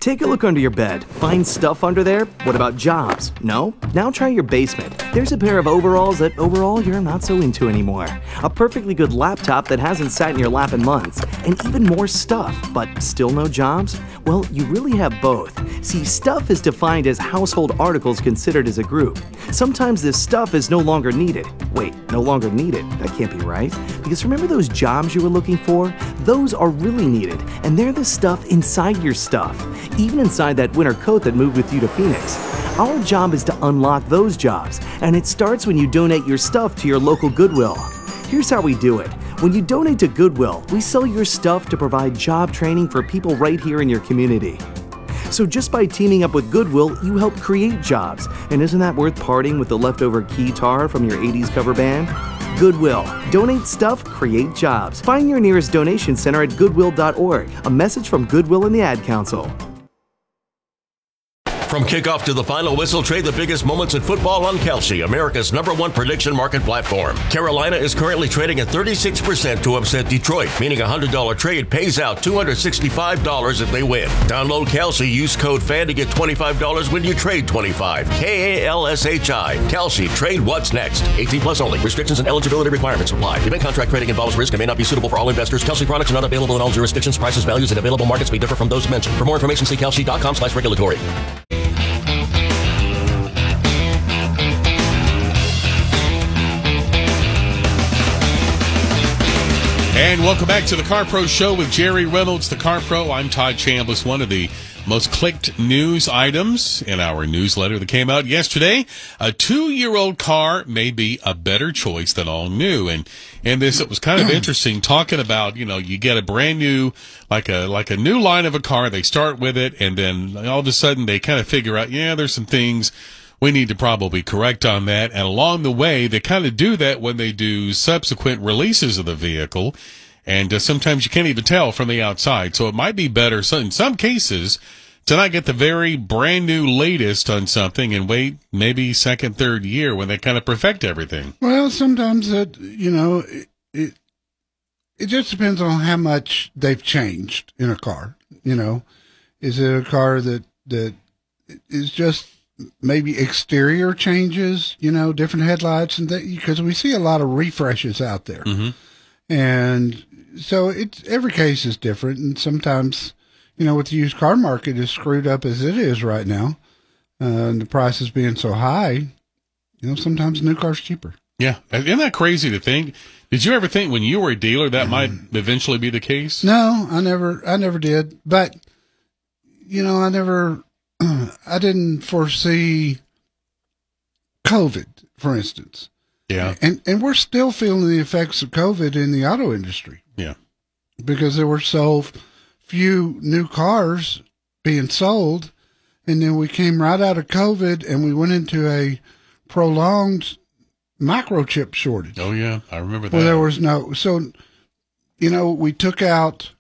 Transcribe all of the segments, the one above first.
Take a look under your bed. Find stuff under there? What about jobs? No? Now try your basement. There's a pair of overalls that overall you're not so into anymore. A perfectly good laptop that hasn't sat in your lap in months. And even more stuff, but still no jobs? Well, you really have both. See, stuff is defined as household articles considered as a group. Sometimes this stuff is no longer needed. Wait, no longer needed? That can't be right. Because remember those jobs you were looking for? Those are really needed, and they're the stuff inside your stuff. Even inside that winter coat that moved with you to Phoenix. Our job is to unlock those jobs, and it starts when you donate your stuff to your local Goodwill. Here's how we do it. When you donate to Goodwill, we sell your stuff to provide job training for people right here in your community. So just by teaming up with Goodwill, you help create jobs. And isn't that worth parting with the leftover guitar from your 80s cover band? Goodwill. Donate stuff, create jobs. Find your nearest donation center at goodwill.org. A message from Goodwill and the Ad Council. From kickoff to the final whistle, trade the biggest moments in football on Kalshi, America's #1 prediction market platform. Carolina is currently trading at 36% to upset Detroit, meaning a $100 trade pays out $265 if they win. Download Kalshi, use code FAN to get $25 when you trade 25. KALSHI. Kalshi, trade what's next. 18 plus only. Restrictions and eligibility requirements apply. Event contract trading involves risk and may not be suitable for all investors. Kalshi products are not available in all jurisdictions. Prices, values, and available markets may differ from those mentioned. For more information, see kalshi.com/regulatory. And welcome back to the Car Pro Show with Jerry Reynolds, the Car Pro. I'm Todd Chambliss. One of the most clicked news items in our newsletter that came out yesterday. A 2-year-old car may be a better choice than all new. And this, it was kind of interesting talking about, you get a brand new, like a new line of a car. They start with it, and then all of a sudden they kind of figure out, there's some things we need to probably correct on that. And along the way, they kind of do that when they do subsequent releases of the vehicle. And sometimes you can't even tell from the outside. So it might be better in some cases to not get the very brand new latest on something and wait maybe second, third year when they kind of perfect everything. Well, sometimes it just depends on how much they've changed in a car. Is it a car that is just maybe exterior changes, different headlights and because we see a lot of refreshes out there. Mm-hmm. And so every case is different. And sometimes, with the used car market as screwed up as it is right now, and the prices being so high, sometimes a new car's cheaper. Yeah. Isn't that crazy to think? Did you ever think when you were a dealer that might eventually be the case? No, I never did. But, I didn't foresee COVID, for instance. Yeah. And we're still feeling the effects of COVID in the auto industry. Yeah. Because there were so few new cars being sold, and then we came right out of COVID and we went into a prolonged microchip shortage. Oh yeah, I remember that. Well, there was we took out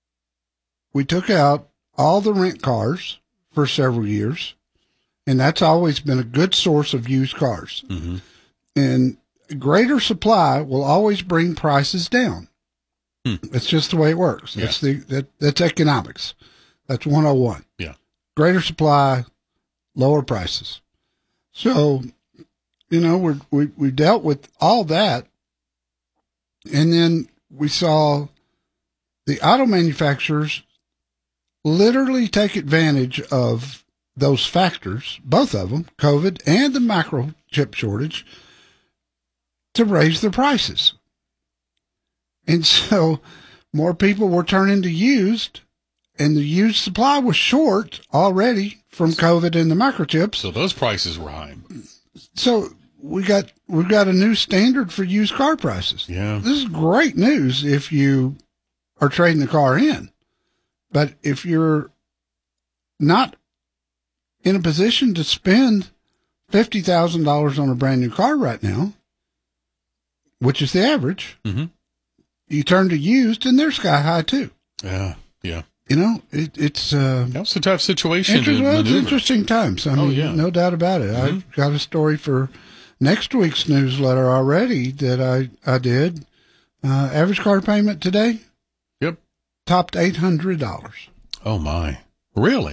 all the rent cars for several years, and that's always been a good source of used cars. Mm-hmm. And greater supply will always bring prices down. It's just the way it works. Yeah. That's economics. That's 101. Yeah. Greater supply, lower prices. So, we dealt with all that, and then we saw the auto manufacturers literally take advantage of those factors, both of them, COVID and the microchip shortage, to raise their prices. And so more people were turning to used, and the used supply was short already from COVID and the microchips. So those prices were high. So we've got a new standard for used car prices. Yeah. This is great news if you are trading the car in. But if you're not in a position to spend $50,000 on a brand new car right now, which is the average, mm-hmm. you turn to used, and they're sky high too. Yeah. It's that's a tough situation. It's interesting times. I mean, no doubt about it. Mm-hmm. I've got a story for next week's newsletter already that I did. Average car payment today. Yep. Topped $800. Oh my! Really?